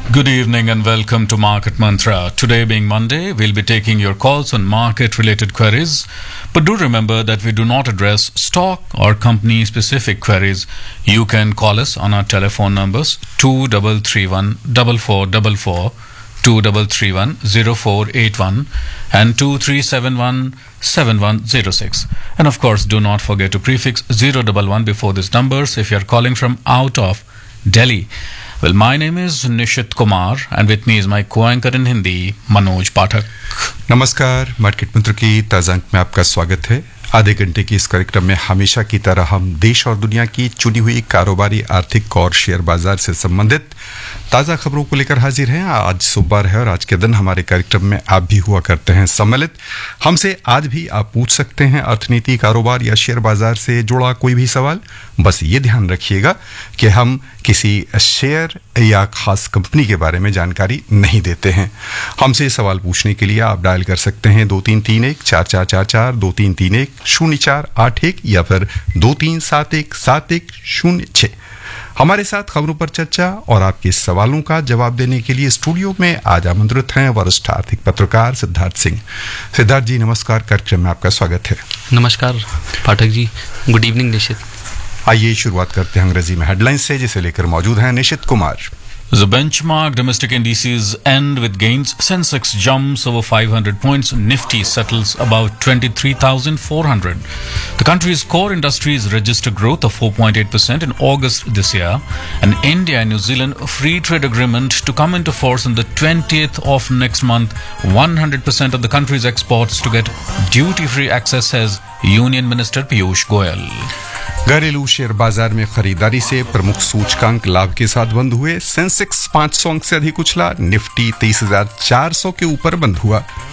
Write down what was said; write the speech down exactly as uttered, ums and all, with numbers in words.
Good evening and welcome to Market Mantra. Today being Monday, we'll be taking your calls on market-related queries. But do remember that we do not address stock or company-specific queries. You can call us on our telephone numbers two three three one four four four four, two three three one zero four eight one and two three seven one seven one zero six. And of course, do not forget to prefix zero one one before these numbers if you're calling from out of Delhi. Well, my name is Nishit Kumar and with me is my co-anchor in Hindi, Manoj Pathak. नमस्कार, market मंत्र की ताज़ा अंक में आपका स्वागत है। आधे घंटे की इस कार्यक्रम में हमेशा की तरह हम देश और दुनिया की चुनी हुई कारोबारी, आर्थिक और शेयर बाजार से संबंधित ताज़ा खबरों को लेकर हाजिर हैं। आज सोमवार है और आज के दिन हमारे कार्यक्रम में आप भी हुआ करते हैं सम्मिलित। हमसे आज भी आप पूछ सकते हैं अर्थनीति, कारोबार या शेयर बाजार से जुड़ा कोई भी सवाल। बस ये ध्यान रखिएगा कि हम किसी शेयर या खास कंपनी के बारे में जानकारी नहीं देते हैं। हमसे सवाल पूछने के लिए आप डायल कर सकते हैं दो तीन तीन एक चार चार चार चार, दो तीन तीन एक शून्य चार आठ एक या फिर दो तीन सात एक सात एक शून्य छः। हमारे साथ खबरों पर चर्चा और आपके सवालों का जवाब देने के लिए स्टूडियो में आज आमंत्रित हैं वरिष्ठ आर्थिक पत्रकार सिद्धार्थ सिंह। सिद्धार्थ जी नमस्कार, कार्यक्रम में आपका स्वागत है। नमस्कार पाठक जी, गुड इवनिंग निशित। आइए शुरुआत करते हैं अंग्रेजी में हेडलाइंस से, जिसे लेकर मौजूद हैं निशित Kumar. The benchmark domestic indices end with gains. Sensex jumps over five hundred points. Nifty settles about twenty-three thousand four hundred. The country's core industries register growth of four point eight percent in August this year. And India and New Zealand free trade agreement to come into force on the twentieth of next month. one hundred percent of the country's exports to get duty-free access, says Union Minister Piyush Goyal. घरेलू share बाजार में खरीदारी से प्रमुख सूचकांक लाभ के साथ बंद हुए। सेंसेक्स पाँच सौ अंक से अधिक उछला, निफ्टी तेईस हजार चार सौ के ऊपर बंद हुआ।